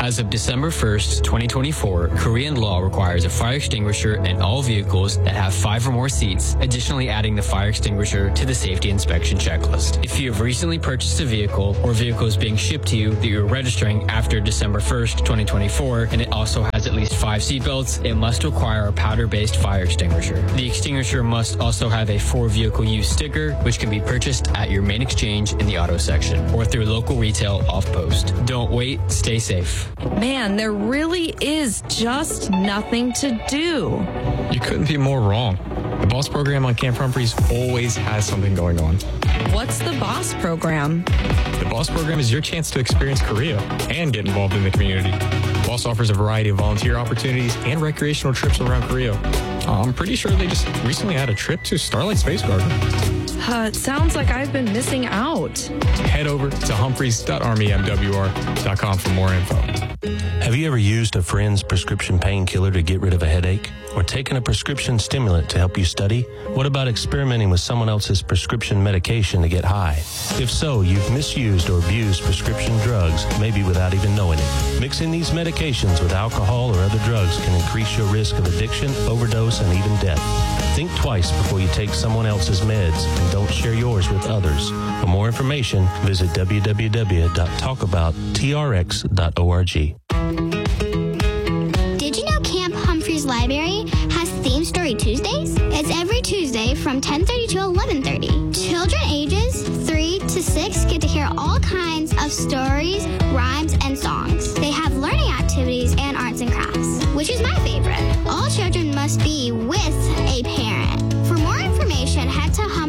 As of December 1st, 2024, Korean law requires a fire extinguisher in all vehicles that have 5 or more seats, additionally adding the fire extinguisher to the safety inspection checklist. If you have recently purchased a vehicle or vehicle is being shipped to you that you're registering after December 1st, 2024, and it also has at least 5 seatbelts, it must require a powder-based fire extinguisher. The extinguisher must also have a for-vehicle use sticker, which can be purchased at your main exchange in the auto section or through local retail off-post. Don't wait, stay safe. Man, there really is just nothing to do. You couldn't be more wrong. The BOSS program on Camp Humphreys always has something going on. What's the BOSS program? The BOSS program is your chance to experience Korea and get involved in the community. BOSS offers a variety of volunteer opportunities and recreational trips around Korea. I'm pretty sure they just recently had a trip to Starlight Space Garden. It sounds like I've been missing out. Head over to humphreys.armymwr.com for more info. Have you ever used a friend's prescription painkiller to get rid of a headache? Or taken a prescription stimulant to help you study? What about experimenting with someone else's prescription medication to get high? If so, you've misused or abused prescription drugs, maybe without even knowing it. Mixing these medications with alcohol or other drugs can increase your risk of addiction, overdose, and even death. Think twice before you take someone else's meds and don't share yours with others. For more information, visit www.talkabouttrx.org. Did you know Camp Humphreys Library has Theme Story Tuesdays? It's every Tuesday from 10:30 to 11:30. Children ages 3 to 6 get to hear all kinds of stories, rhymes, and songs. They have learning activities and arts and crafts, which is my favorite. All children must be with a parent. For more information, head to